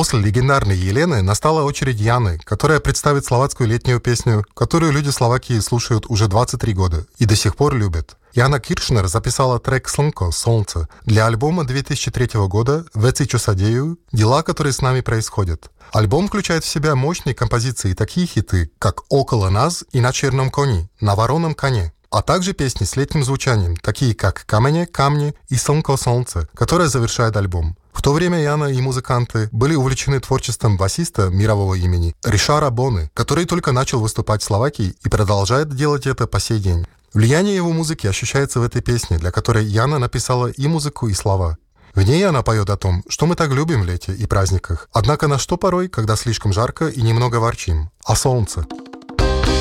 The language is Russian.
После легендарной Елены настала очередь Яны, которая представит словацкую летнюю песню, которую люди Словакии слушают уже 23 года и до сих пор любят. Яна Киршнер записала трек «Слнко, солнце» для альбома 2003 года «Вeci, čo sa dejú», «Дела, которые с нами происходят». Альбом включает в себя мощные композиции и такие хиты, как «Около нас» и «На черном коне», «На вороном коне», а также песни с летним звучанием, такие как «Камене, камни» и «Слнко, солнце», которая завершает альбом. В то время Яна и музыканты были увлечены творчеством басиста мирового имени Ришара Боны, который только начал выступать в Словакии и продолжает делать это по сей день. Влияние его музыки ощущается в этой песне, для которой Яна написала и музыку, и слова. В ней она поет о том, что мы так любим в лете и праздниках, однако на что порой, когда слишком жарко и немного ворчим. О солнце.